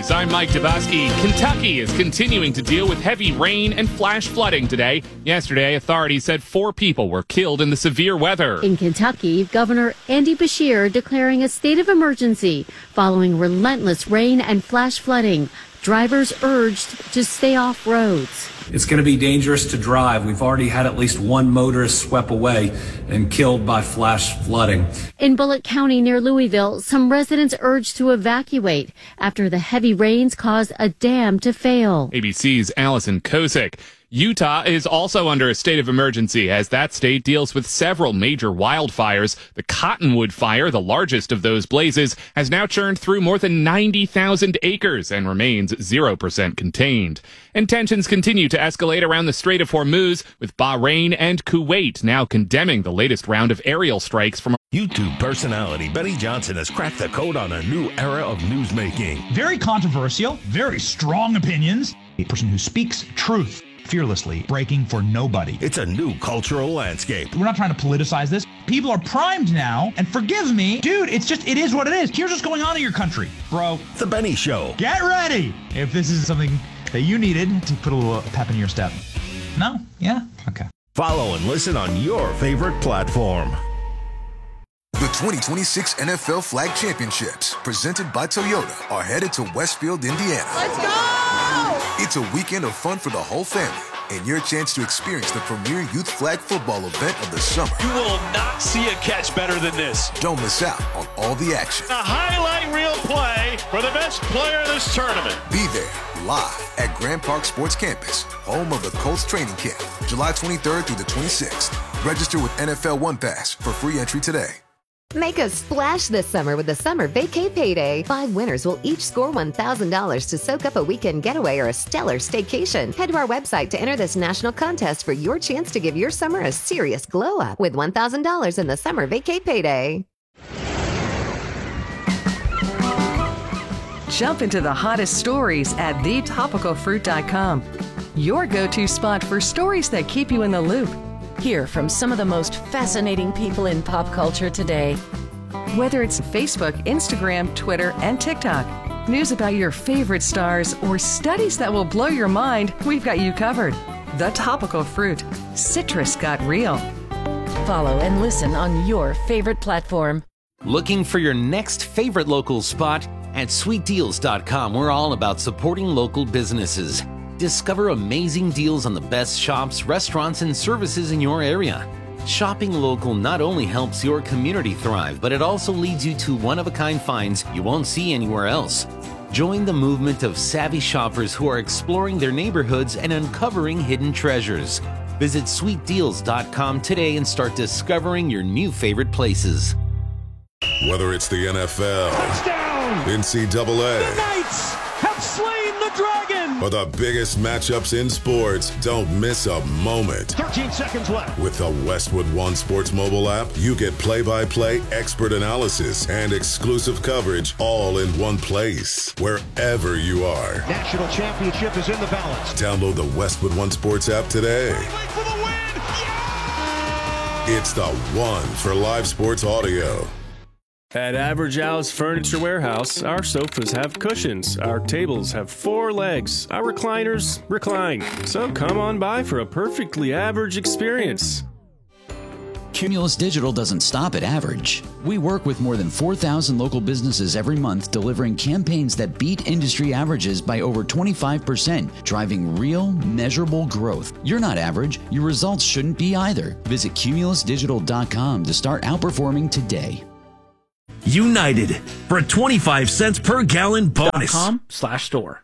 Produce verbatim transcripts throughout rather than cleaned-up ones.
News. I'm Mike Dabowski. Kentucky is continuing to deal with heavy rain and flash flooding today. Yesterday, authorities said four people were killed in the severe weather. In Kentucky, Governor Andy Beshear declaring a state of emergency following relentless rain and flash flooding. Drivers urged to stay off roads. It's going to be dangerous to drive. We've already had at least one motorist swept away and killed by flash flooding. In Bullitt County near Louisville, some residents urged to evacuate after the heavy rains caused a dam to fail. A B C's Allison Kosick. Utah is also under a state of emergency as that state deals with several major wildfires. The Cottonwood Fire, the largest of those blazes, has now churned through more than ninety thousand acres and remains zero percent contained. And tensions continue to escalate around the Strait of Hormuz, with Bahrain and Kuwait now condemning the latest round of aerial strikes from YouTube personality Benny Johnson has cracked the code on a new era of newsmaking. Very controversial, very strong opinions. A person who speaks truth fearlessly, breaking for nobody. It's a new cultural landscape. We're not trying to politicize this. People are primed now, and forgive me, dude, it's just, it is what it is. Here's what's going on in your country, bro. The Benny Show. Get ready if this is something that you needed to put a little pep in your step. No? Yeah? Okay. Follow and listen on your favorite platform. The twenty twenty-six N F L Flag Championships, presented by Toyota, are headed to Westfield, Indiana. Let's go! It's a weekend of fun for the whole family and your chance to experience the premier youth flag football event of the summer. You will not see a catch better than this. Don't miss out on all the action. A highlight reel play for the best player in this tournament. Be there live at Grand Park Sports Campus, home of the Colts training camp, July twenty-third through the twenty-sixth. Register with N F L One Pass for free entry today. Make a splash this summer with the Summer Vacay Payday. Five winners will each score one thousand dollars to soak up a weekend getaway or a stellar staycation. Head to our website to enter this national contest for your chance to give your summer a serious glow up with one thousand dollars in the Summer Vacay Payday. Jump into the hottest stories at the topical fruit dot com. Your go-to spot for stories that keep you in the loop. Hear from some of the most fascinating people in pop culture today. Whether it's Facebook, Instagram, Twitter, and TikTok, news about your favorite stars, or studies that will blow your mind, we've got you covered. The Topical Fruit. Citrus got real. Follow and listen on your favorite platform. Looking for your next favorite local spot? At sweet deals dot com, we're all about supporting local businesses. Discover amazing deals on the best shops, restaurants, and services in your area. Shopping local not only helps your community thrive, but it also leads you to one-of-a-kind finds you won't see anywhere else. Join the movement of savvy shoppers who are exploring their neighborhoods and uncovering hidden treasures. Visit sweet deals dot com today and start discovering your new favorite places. Whether it's the N F L, touchdown, N C double A, the Knights have slain the dragon, or the biggest matchups in sports, don't miss a moment. thirteen seconds left. With the Westwood One Sports mobile app, you get play-by-play expert analysis and exclusive coverage all in one place, wherever you are. National championship is in the balance. Download the Westwood One Sports app today. For the win. Yeah! It's the one for live sports audio. At Average Al's Furniture Warehouse, our sofas have cushions, our tables have four legs, our recliners recline. So come on by for a perfectly average experience. Cumulus Digital doesn't stop at average. We work with more than four thousand local businesses every month, delivering campaigns that beat industry averages by over twenty-five percent, driving real, measurable growth. You're not average. Your results shouldn't be either. Visit cumulus digital dot com to start outperforming today. United for a twenty-five cents per gallon bonus. .com slash store.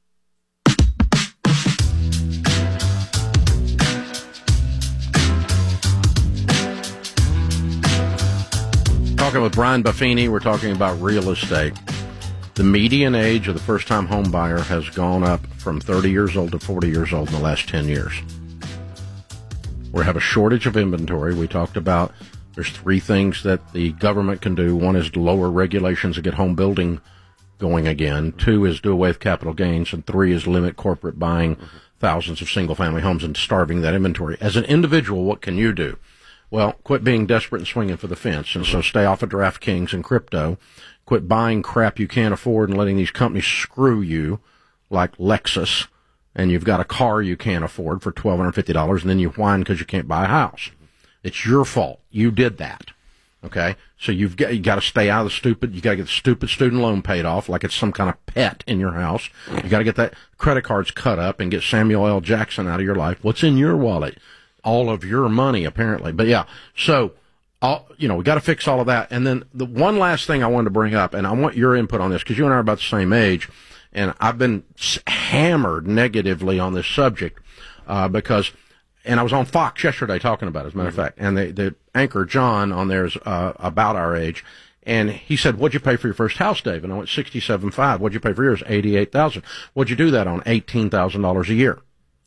Talking with Brian Buffini, we're talking about real estate. The median age of the first-time home buyer has gone up from thirty years old to forty years old in the last ten years. We have a shortage of inventory. We talked about there's three things that the government can do. One is to lower regulations to get home building going again. Two is do away with capital gains. And three is limit corporate buying thousands of single-family homes and starving that inventory. As an individual, what can you do? Well, quit being desperate and swinging for the fence. And so stay off of DraftKings and crypto. quit buying crap you can't afford and letting these companies screw you, like Lexus, and you've got a car you can't afford for twelve hundred fifty dollars, and then you whine because you can't buy a house. It's your fault. You did that. Okay? So you've got, you got to stay out of the stupid, you got to get the stupid student loan paid off like it's some kind of pet in your house. You got to get that credit cards cut up and get Samuel L. Jackson out of your life. What's in your wallet? All of your money, apparently. But yeah, so, all, you know, we got to fix all of that. And then the one last thing I wanted to bring up, and I want your input on this because you and I are about the same age, and I've been hammered negatively on this subject uh, because, and I was on Fox yesterday talking about it, as a matter of fact, and the, the anchor, John, on there is uh, about our age, and he said, what'd you pay for your first house, Dave? And I went, sixty-seven five. What'd you pay for yours? eighty-eight thousand. What'd you do that on? eighteen thousand dollars a year.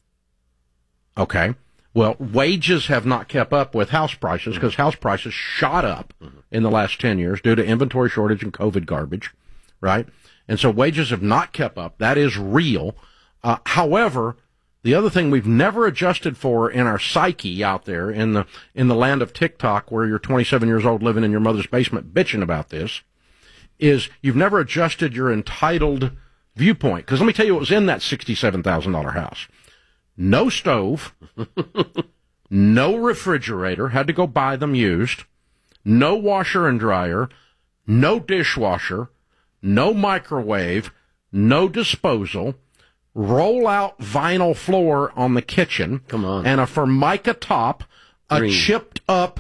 Okay. Well, wages have not kept up with house prices because house prices shot up in the last ten years due to inventory shortage and COVID garbage, right? And so wages have not kept up. That is real. Uh, however, the other thing we've never adjusted for in our psyche out there in the in the land of TikTok, where you're twenty-seven years old living in your mother's basement bitching about this, is you've never adjusted your entitled viewpoint. Because let me tell you what was in that sixty-seven thousand dollars house. No stove, no refrigerator, had to go buy them used, no washer and dryer, no dishwasher, no microwave, no disposal, roll-out vinyl floor on the kitchen, Come on. and a Formica top, a Green. chipped-up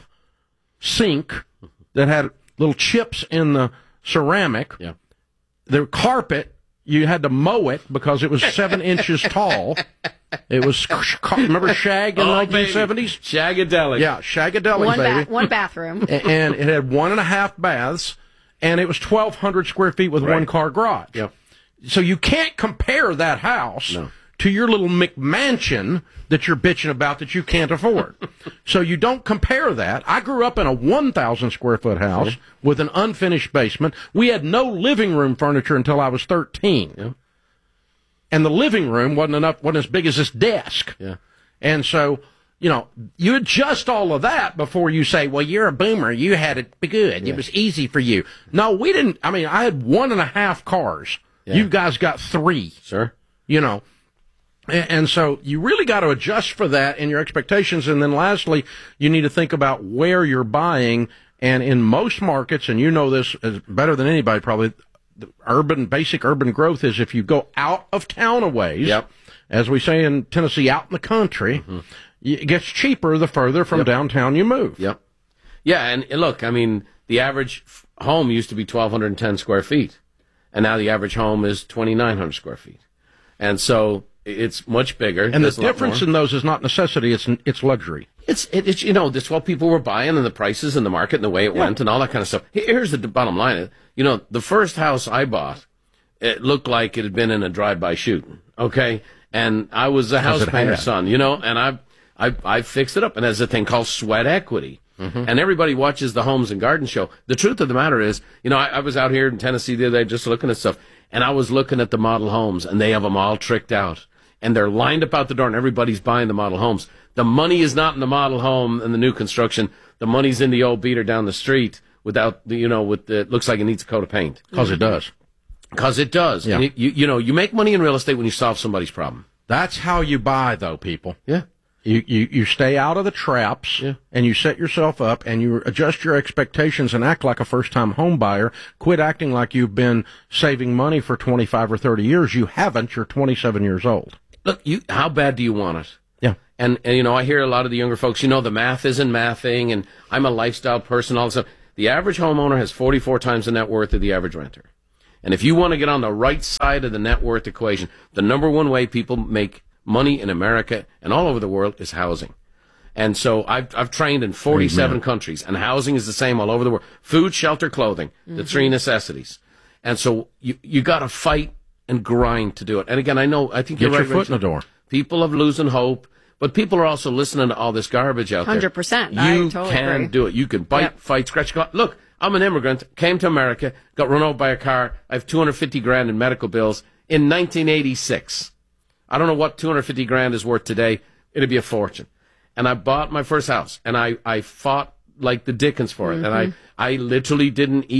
sink that had little chips in the ceramic. Yeah. The carpet, you had to mow it because it was seven inches tall. It was, remember Shag in the Oh, nineteen seventies? Shagadelic. Yeah, Shagadelic, One, baby. ba- one bathroom. A- and it had one and a half baths, and it was twelve hundred square feet with Right. one car garage. Yep. So you can't compare that house No. to your little McMansion that you're bitching about that you can't afford. So you don't compare that. I grew up in a one thousand square foot house Yeah. with an unfinished basement. We had no living room furniture until I was thirteen. Yeah. And the living room wasn't enough, wasn't as big as this desk. Yeah. And so, you know, you adjust all of that before you say, well, you're a boomer. You had it good. Yeah. It was easy for you. No, we didn't. I mean, I had one and a half cars. Yeah. You guys got three. Sure. You know. And, and so you really got to adjust for that in your expectations. And then lastly, you need to think about where you're buying. And in most markets, and you know this as better than anybody probably, the urban, basic urban growth is if you go out of town a ways, Yep. as we say in Tennessee, out in the country, Mm-hmm. it gets cheaper the further from Yep. downtown you move. Yep. Yeah, and, and look, I mean, the average f- home used to be twelve ten square feet, and now the average home is twenty-nine hundred square feet. And so it's much bigger. And the There's a lot difference more. in those is not necessity, it's it's luxury. It's, it, it's, you know, that's what people were buying and the prices and the market and the way it Yeah. went and all that kind of stuff. Here- Here's the d- bottom line. You know, the first house I bought, it looked like it had been in a drive-by shooting, okay? And I was a house it painter's had. son, you know, and I, I, I fixed it up. And there's a thing called sweat equity. Mm-hmm. And everybody watches the Homes and Garden Show. The truth of the matter is, you know, I, I was out here in Tennessee the other day just looking at stuff, and I was looking at the model homes, and they have them all tricked out. And they're lined up out the door, and everybody's buying the model homes. The money is not in the model home and the new construction. The money's in the old beater down the street without, the, you know, with the, it looks like it needs a coat of paint. Because it does. Because it does. Yeah. And it, you, you know, you make money in real estate when you solve somebody's problem. That's how you buy, though, people. Yeah. You, you, you stay out of the traps, Yeah. and you set yourself up, and you adjust your expectations and act like a first-time home buyer. Quit acting like you've been saving money for twenty-five or thirty years. You haven't. You're twenty-seven years old. Look, you, how bad do you want it? Yeah. And, and, you know, I hear a lot of the younger folks, you know, the math isn't mathing, and I'm a lifestyle person, all this stuff. The average homeowner has forty-four times the net worth of the average renter. And if you want to get on the right side of the net worth equation, the number one way people make money in America and all over the world is housing. And so I've, I've trained in forty-seven Amen. countries, and housing is the same all over the world. Food, shelter, clothing, the three necessities. And so you, you got to fight and grind to do it. And again, I know, I think Get you're right, your foot Rachel. in the door. People are losing hope, but people are also listening to all this garbage out one hundred there. percent. I You totally can agree. do it. You can bite, Yep. fight, scratch. Claw. Look, I'm an immigrant, came to America, got run over by a car. I have two hundred fifty grand in medical bills in nineteen eighty-six. I don't know what two hundred fifty grand is worth today. It'd be a fortune. And I bought my first house, and I, I fought like the Dickens for it. Mm-hmm. And I, I literally didn't eat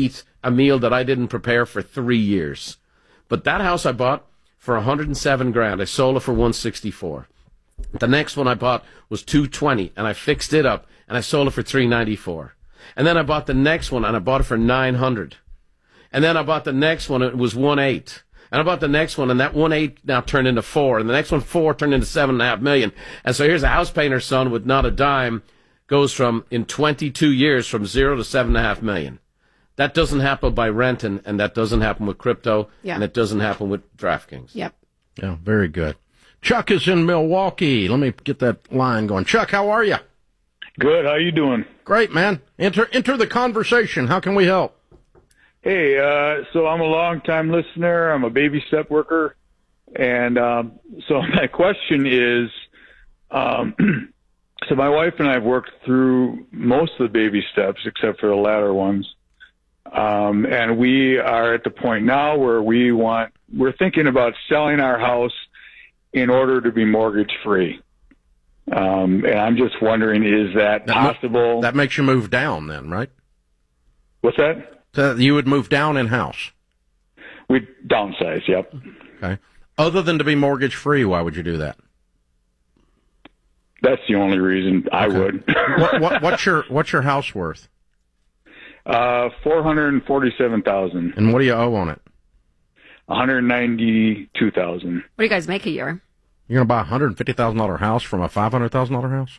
a meal that I didn't prepare for three years. But that house I bought for one hundred seven grand. I sold it for one sixty-four. The next one I bought was two twenty, and I fixed it up, and I sold it for three ninety-four. And then I bought the next one, and I bought it for nine hundred. And then I bought the next one, it was one eight. And I bought the next one, and that one eight now turned into four, and the next one four turned into seven and a half million. And so here's a house painter's son with not a dime, goes from in twenty-two years from zero to seven and a half million. That doesn't happen by renting, and that doesn't happen with crypto, Yeah. and it doesn't happen with DraftKings. Yep. Yeah, very good. Chuck is in Milwaukee. Let me get that line going. Chuck, how are you? Good. How you doing? Great, man. Enter enter the conversation. How can we help? Hey, uh, so I'm a long-time listener. I'm a baby step worker. And um, so my question is, um, so my wife and I have worked through most of the baby steps except for the latter ones. Um, and we are at the point now where we want, we're thinking about selling our house in order to be mortgage-free. Um, and I'm just wondering, is that, that possible? Ma- that makes you move down then, right? What's that? So you would move down in house. We downsize, yep. Okay. Other than to be mortgage free, why would you do that? That's the only reason I okay. would. what, what, what's your What's your house worth? Uh, four hundred and forty-seven thousand. And what do you owe on it? One hundred ninety-two thousand. What do you guys make a year? You're gonna buy a hundred and fifty thousand dollar house from a five hundred thousand dollar house?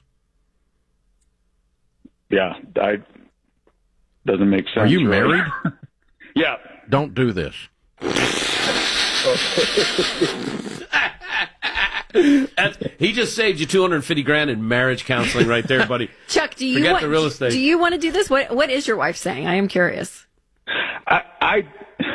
Yeah, I. Doesn't make sense. Are you right? married? Yeah. Don't do this. That's, he just saved you two hundred fifty grand in marriage counseling right there, buddy. Chuck, do you Forget want, the real estate. do you want to do this? What What is your wife saying? I am curious. I, I.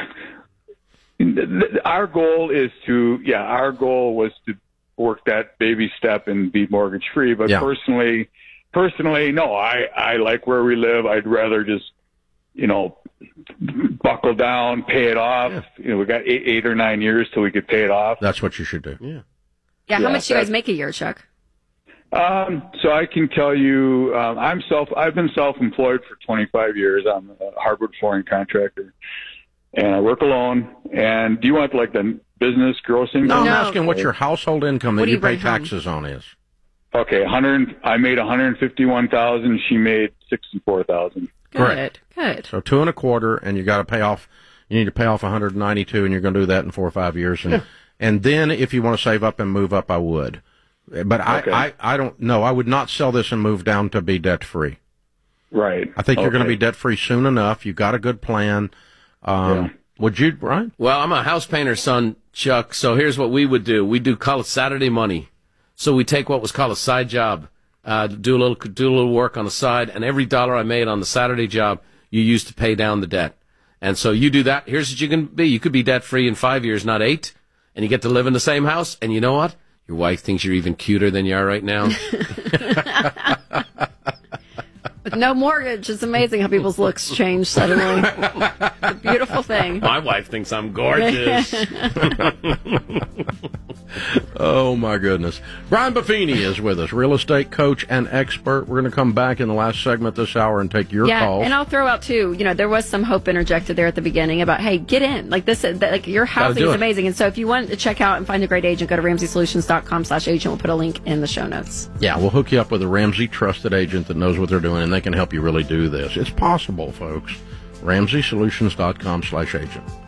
Our goal is to, yeah, our goal was to work that baby step and be mortgage free. But yeah. personally, personally, no, I, I like where we live. I'd rather just, you know, buckle down, pay it off. Yeah. You know, we got eight, eight or nine years till we could pay it off. That's what you should do. Yeah. Yeah. How Yeah, much do you guys that- make a year, Chuck? Um, so I can tell you, um, I'm self, I've been self-employed for twenty-five years. I'm a hardwood flooring contractor and I work alone. And do you want like the business gross income? No, I'm No. asking what your household income What that do you, you pay bring home? taxes on is. Okay. one hundred, I made one hundred fifty-one thousand. She made sixty-four thousand. Good. Correct. Good. So two and a quarter, and you got to pay off. You need to pay off one hundred ninety-two, and you're going to do that in four or five years. And and then if you want to save up and move up, I would. But I, Okay. I, I don't know. I would not sell this and move down to be debt free. Right. I think you're going to Okay. be debt free soon enough. You've got a good plan. Um, Yeah. Would you, Brian? Well, I'm a house painter's son, Chuck, so here's what we would do. We do call it Saturday money. So we take what was called a side job, uh, do a little do a little work on the side, and every dollar I made on the Saturday job, you use to pay down the debt. And so you do that. Here's what you can be. You could be debt-free in five years, not eight, and you get to live in the same house. And you know what? Your wife thinks you're even cuter than you are right now. With no mortgage, it's amazing how people's looks change suddenly. It's a beautiful thing. My wife thinks I'm gorgeous. Oh, my goodness. Brian Buffini is with us, real estate coach and expert. We're going to come back in the last segment this hour and take your yeah, calls. and I'll throw out too. You know, there was some hope interjected there at the beginning about, hey, get in. Like this, that, like your housing do is it. amazing. And so, if you want to check out and find a great agent, go to ramsey solutions dot com slash agent. We'll put a link in the show notes. Yeah, we'll hook you up with a Ramsey trusted agent that knows what they're doing, and they can help you really do this. It's possible, folks. ramsey solutions dot com slash agent.